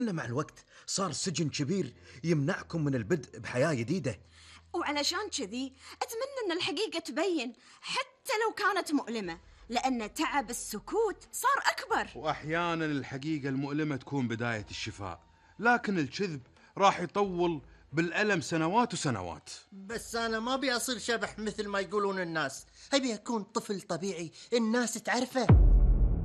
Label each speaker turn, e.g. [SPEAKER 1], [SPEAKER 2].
[SPEAKER 1] إن مع الوقت صار سجن كبير يمنعكم من البدء بحياة جديدة.
[SPEAKER 2] وعلشان كذي أتمنى أن الحقيقة تبين حتى لو كانت مؤلمة، لأن تعب السكوت صار أكبر.
[SPEAKER 3] وأحيانا الحقيقة المؤلمة تكون بداية الشفاء، لكن الكذب راح يطول بالألم سنوات وسنوات.
[SPEAKER 4] بس أنا ما أبي أصير شبح مثل ما يقولون الناس، أبي أكون طفل طبيعي الناس تعرفه.